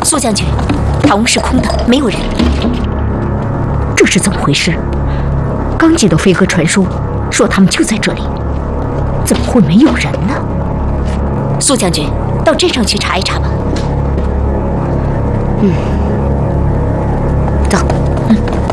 苏将军，堂屋是空的，没有人。 这是怎么回事？刚接到飞鸽传书，说他们就在这里，怎么会没有人呢？ 苏将军，到镇上去查一查吧。 走。